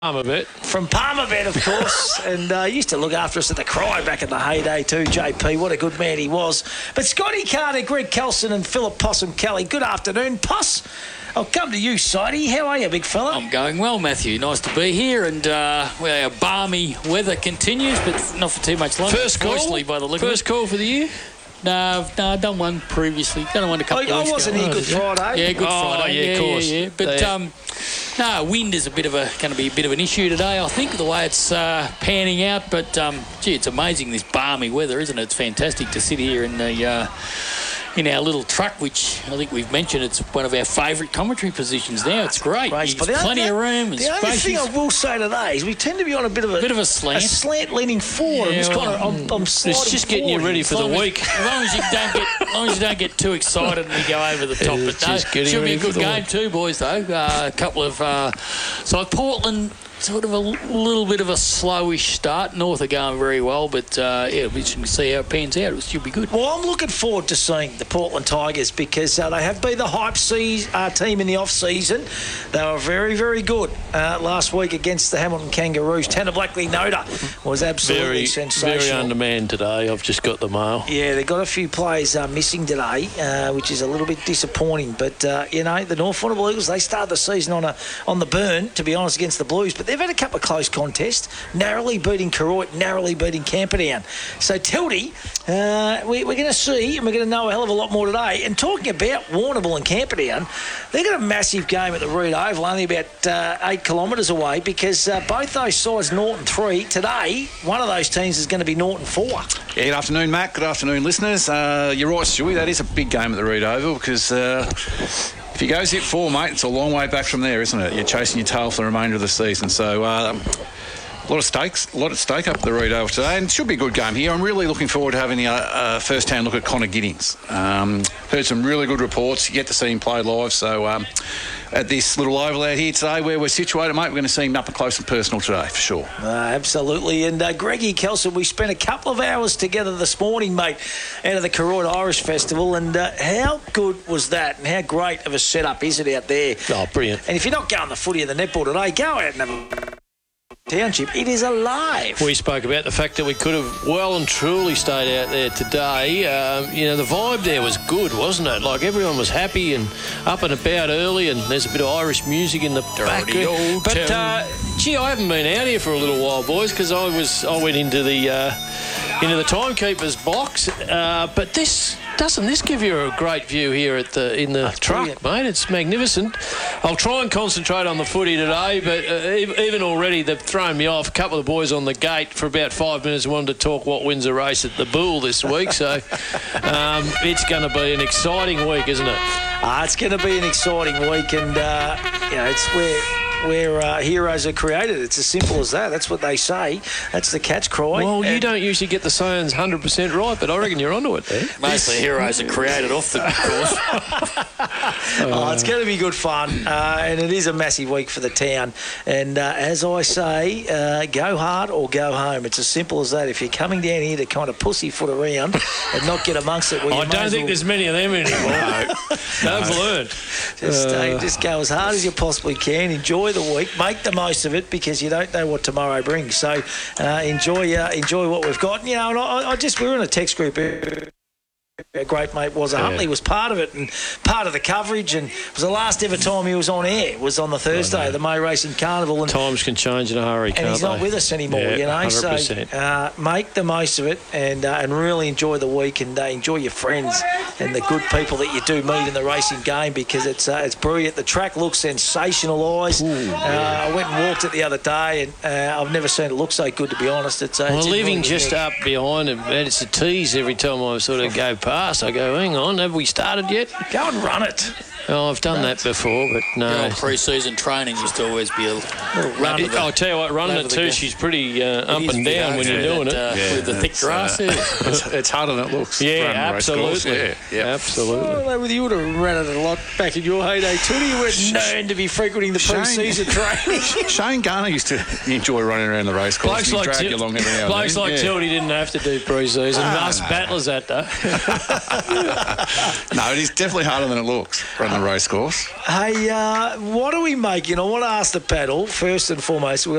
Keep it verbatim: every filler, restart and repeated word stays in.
Palmerbet. From Palmerbet, of course, and uh, used to look after us at the Cry back in the heyday too, J P. What a good man he was. But Scotty Carter, Greg Kelson and Philip Possum Kelly, good afternoon. Poss, I'll come to you, Sidey. How are you, big fella? I'm going well, Matthew. Nice to be here, and uh, well, our balmy weather continues, but not for too much longer. First call? By the look First call for the year? No, no, I've done one previously. Done one a couple I, of weeks I wasn't ago. here Good Friday. Yeah, Good Oh, Friday. yeah, of course. Yeah, yeah. But Yeah. um, no, wind is a bit of a going to be a bit of an issue today. I think the way it's uh, panning out. But um, gee, it's amazing this balmy weather, isn't it? It's fantastic to sit here in the. Uh, in our little truck, which I think we've mentioned, it's one of our favourite commentary positions now. It's great. Great. There's plenty of room. The only thing I will say today is we tend to be on a bit of a bit of a slant, a slant leaning forward. Yeah, I'm, just well, kind of, I'm, I'm sliding It's just getting you forward. ready for the long as- week. As long as you don't get, as long as you don't get too excited and we go over the top. It's But no, just getting should be ready a for good the game week. too, boys. Though uh, a couple of uh, so Portland. Sort of a little bit of a slowish start. North are going very well, but uh, yeah, we should see how it pans out. It should be good. Well, I'm looking forward to seeing the Portland Tigers because uh, they have been the hype se- uh, team in the off-season. They were very, very good uh, last week against the Hamilton Kangaroos. Tanner Blackley-Noda was absolutely Very, sensational. very undermanned today. I've just got the mail. Yeah, they've got a few players uh, missing today, uh, which is a little bit disappointing. But, uh, you know, the North Warrnambool Eagles, they started the season on a on the burn, to be honest, against the Blues. But they've had a couple of close contests, narrowly beating Koroit, narrowly beating Camperdown. So, Tildy, uh, we, we're going to see, and we're going to know a hell of a lot more today. And talking about Warrnambool and Camperdown, they've got a massive game at the Reed Oval, only about uh, eight kilometres away, because uh, both those sides, Norton three, today, one of those teams is going to be Norton four. Yeah, good afternoon, Matt. Good afternoon, listeners. Uh, you're right, Stewie. That is a big game at the Reed Oval because uh, if he goes hit four, mate, it's a long way back from there, isn't it? You're chasing your tail for the remainder of the season. So um, a lot of stakes, a lot at stake up at the Reed Oval today, and it should be a good game here. I'm really looking forward to having a, a first-hand look at Connor Giddings. Um, heard some really good reports. You get to see him play live. So um, at this little oval out here today where we're situated, mate, we're going to see him up close and personal today, for sure. Uh, absolutely. And uh, Greggy Kelson, we spent a couple of hours together this morning, mate, out of the Koroit Irish Festival. And uh, how good was that? And how great of a setup is it out there? Oh, brilliant. And if you're not going the footy and the netball today, go out and have a township. It is alive. We spoke about the fact that we could have well and truly stayed out there today. Um, you know, the vibe there was good, wasn't it? Like, everyone was happy and up and about early, and there's a bit of Irish music in the background. old But, town. uh, gee, I haven't been out here for a little while, boys, because I was I went into the uh, into the timekeeper's box. Uh, but this doesn't this give you a great view here at the in the That's truck, brilliant. mate? It's magnificent. I'll try and concentrate on the footy today, but uh, ev- even already they've thrown me off. A couple of the boys on the gate for about five minutes wanted to talk what wins a race at the Bull this week, so um, it's going to be an exciting week, isn't it? Uh, it's going to be an exciting week, and uh, you know, it's where where uh, heroes are created. It's as simple as that. That's what they say. That's the catch cry. Well, you And- don't usually get the sayings one hundred percent right, but I reckon you're onto it there. Most of the heroes are created off the course. Oh, it's going to be good fun, uh, and it is a massive week for the town. And uh, as I say, uh, go hard or go home. It's as simple as that. If you're coming down here to kind of pussyfoot around and not get amongst it, well, you I may don't as think well there's many of them anymore. They've learned. just, uh, Uh, just go as hard as you possibly can. Enjoy the week. Make the most of it because you don't know what tomorrow brings. So uh, enjoy uh, enjoy what we've got. You know, and I, I just we were in a text group. A great mate was Yeah. Huntley was part of it and part of the coverage, and it was the last ever time he was on air was on the Thursday of the May Racing Carnival, and, Times can change in a hurry, and can't he's not they? with us anymore. Yeah, you know, one hundred so percent. uh, make the most of it and uh, and really enjoy the week and uh, enjoy your friends and the good people that you do meet in the racing game because it's uh, it's brilliant. The track looks sensational, eyes. Uh, I went and walked it the other day, and uh, I've never seen it look so good. To be honest, it's uh, Well, it's in living really just good up behind him, and it's a tease every time I sort of go past. I go, hang on, have we started yet? nick. Go and run it. Oh, I've done that before, but The no. old pre-season training used to always be a little run. It- I'll tell you what, running over it the too, go. she's pretty uh, up It is and big down when over you're doing it. that, uh, with the thick it's, grass uh, there. it's, it's harder than it looks. Yeah, running a race course. absolutely. Yeah, yeah. Absolutely. I don't know whether you would have ran it a lot back in your heyday too. You weren't known to be frequenting the Shane- pre-season training. Shane Garner used to enjoy running around the race course. Blokes He'd like, drag Til- you along every now and blokes then. like Yeah. Tildy didn't have to do pre-season. Ah, Us no. battlers that though. No, it is definitely harder than it looks, running a race course. Hey, uh, what are we making? I want to ask the panel, first and foremost, we're